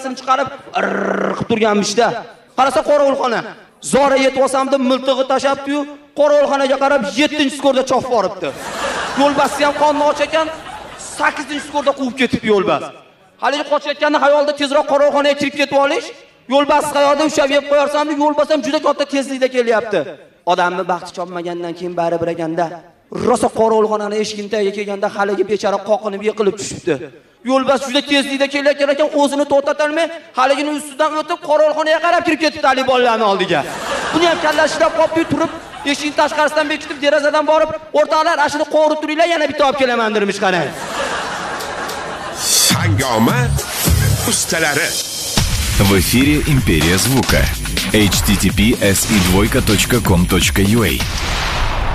yo'lbasini chiqarib qilib turganmishda. Qarasa qorovulxona. Zora yetib olsamda miltig'i tashapti-yu, qorovulxonaga qarab 7-skorda chopib boribdi. Yo'lbasni ham qonni och ekan, 8-skorda quvib ketibdi yo'lbas. Haligi qochayotganda xayolda tezroq qorovulxonaga kirib ketib olish, yo'lbas qayoqda ushlab yeb qo'yarsam, yo'lbas ham juda katta tezlikda kelyapti. Odamni baxti chopmagandan keyin bari bir ekanda, rosa qorovulxonaning eshigini tagiga kelganda haligi bechara qoqinib yiqilib tushibdi. Yo'lbas juda tezlikda kelayotgan ekan, o'zini to'xtatolmay, haligini ustidan o'tib qorovulxonaga qarab kirib ketdi tali bolalarning oldiga. Buni ham kallashida qopib turib, eshikning tashqarisidan bekitib, derazadan borib, o'rtoqlar, ashuni qo'rib turinglar, yana bitta olib kelaman dermish qarang. Hangoma ustalari. В эфире Империя звука. https://2.com.ua